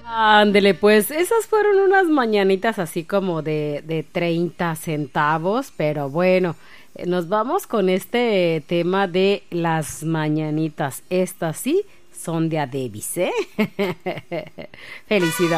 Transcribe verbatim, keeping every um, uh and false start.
Ándele, pues esas fueron unas mañanitas así como de, de treinta centavos, pero bueno, eh, nos vamos con este tema de las mañanitas. Estas sí son de Adebis, ¿eh? Felicidades.